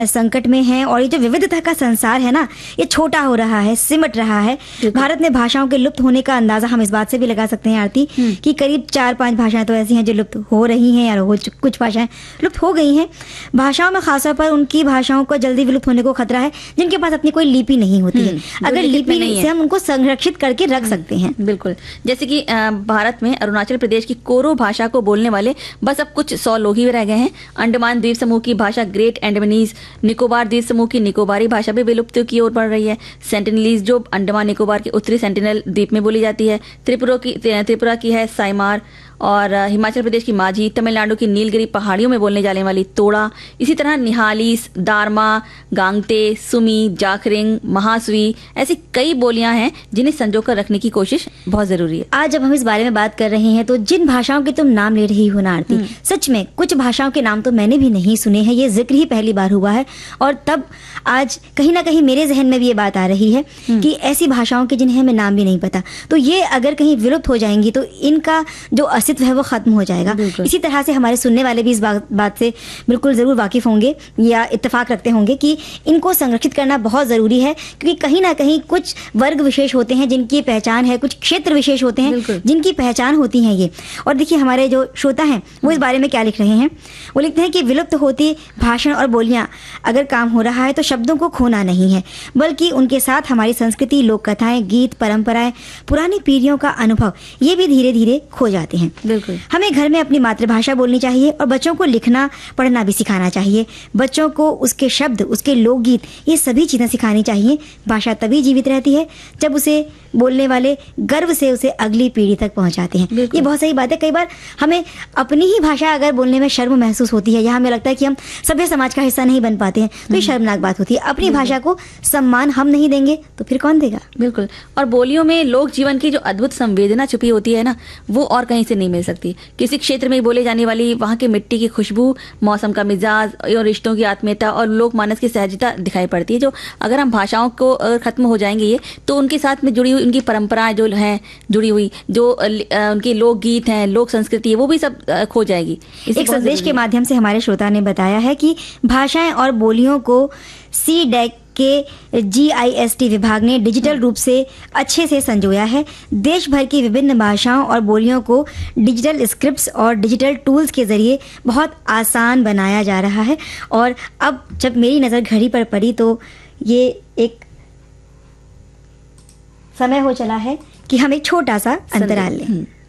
संकट में हैं और ये जो विविधता का संसार है ना, ये छोटा हो रहा है, सिमट रहा है। भारत में भाषाओं के लुप्त होने का अंदाजा हम इस बात से भी लगा सकते हैं आरती कि करीब 4-5 भाषाएं तो ऐसी हैं जो लुप्त हो रही हैं या कुछ भाषाएं लुप्त हो गई हैं। भाषाओं में खासतौर पर उनकी भाषाओं को जल्दी विलुप्त होने को खतरा है जिनके पास अपनी कोई लिपि नहीं होती है। अगर लिपि से हम उनको संरक्षित करके रख सकते हैं। बिल्कुल, जैसे कि भारत में अरुणाचल प्रदेश की कोरो भाषा को बोलने वाले बस अब कुछ 100 लोग ही रह गए हैं। अंडमान द्वीप समूह की भाषा ग्रेट एंडमानीज, निकोबार द्वीप समूह की निकोबारी भाषा भी विलुप्त की ओर बढ़ रही है। सेंटिनलीज जो अंडमान निकोबार के उत्तरी सेंटिनल द्वीप में बोली जाती है। त्रिपुरा की है साइमार, और हिमाचल प्रदेश की माझी, तमिलनाडु की नीलगिरी पहाड़ियों में बोलने जाने वाली तोड़ा, इसी तरह निहालीस, दारमा, गांगते, सुमी, जाखरिंग, महासवी, ऐसी कई बोलियां हैं जिन्हें संजो कर रखने की कोशिश बहुत जरूरी है। आज जब हम इस बारे में बात कर रहे हैं तो जिन भाषाओं के तुम नाम ले रही हो ना आरती, सच में कुछ भाषाओं के नाम तो मैंने भी नहीं सुने हैं, ये जिक्र ही पहली बार हुआ है। और तब आज कहीं ना कहीं मेरे जहन में भी ये बात आ रही है कि ऐसी भाषाओं के जिन्हें हमें नाम भी नहीं पता, तो ये अगर कहीं विलुप्त हो जाएंगी तो इनका जो अस्तित्व है वो खत्म हो जाएगा। इसी तरह से हमारे सुनने वाले भी इस बात से बिल्कुल जरूर वाकिफ होंगे या इत्तेफाक रखते होंगे कि इनको संरक्षित करना बहुत जरूरी है, क्योंकि कहीं ना कहीं कुछ वर्ग विशेष होते हैं जिनकी पहचान है, कुछ क्षेत्र विशेष होते हैं जिनकी पहचान होती है ये। और देखिए हमारे जो श्रोता हैं वो इस बारे में क्या लिख रहे हैं। वो लिखते हैं कि विलुप्त होती भाषण और बोलियां अगर काम हो रहा है तो शब्दों को खोना नहीं है, बल्कि उनके साथ हमारी संस्कृति, लोक कथाएं, गीत, परंपराएं, पुरानी पीढ़ियों का अनुभव, ये भी धीरे धीरे खो जाते हैं। बिल्कुल, हमें घर में अपनी मातृभाषा बोलनी चाहिए और बच्चों को लिखना पढ़ना भी सिखाना चाहिए। बच्चों को उसके शब्द, उसके लोकगीत, ये सभी चीजें सिखानी चाहिए। भाषा तभी जीवित रहती है जब उसे बोलने वाले गर्व से उसे अगली पीढ़ी तक पहुंचाते हैं। ये बहुत सही बात है। कई बार हमें अपनी ही भाषा अगर बोलने में शर्म महसूस होती है या हमें लगता है कि हम सभ्य समाज का हिस्सा नहीं बन पाते हैं, तो ये शर्मनाक बात होती है। अपनी भाषा को सम्मान हम नहीं देंगे तो फिर कौन देगा। बिल्कुल, और बोलियों में लोक जीवन की जो अद्भुत संवेदना छुपी होती है ना, वो और कहीं से नहीं मिल सकती। किसी क्षेत्र में बोले जाने वाली वहाँ की मिट्टी की खुशबू, मौसम का मिजाज और रिश्तों की आत्मीयता और लोक मानस की सहजता दिखाई पड़ती है। जो अगर हम भाषाओं को अगर खत्म हो जाएंगे ये, तो उनके साथ में जुड़ी हुई उनकी परंपराएं जो हैं जुड़ी हुई, जो उनके लोकगीत हैं, लोक संस्कृति है, वो भी सब खो जाएगी। एक संदेश के माध्यम से हमारे श्रोता ने बताया है कि भाषाएं और बोलियों को CDAC के GIST विभाग ने डिजिटल रूप से अच्छे से संजोया है। देश भर की विभिन्न भाषाओं और बोलियों को डिजिटल स्क्रिप्ट्स और डिजिटल टूल्स के जरिए बहुत आसान बनाया जा रहा है। और अब जब मेरी नज़र घड़ी पर पड़ी तो ये एक समय हो चला है कि हम एक छोटा सा अंतराल लें।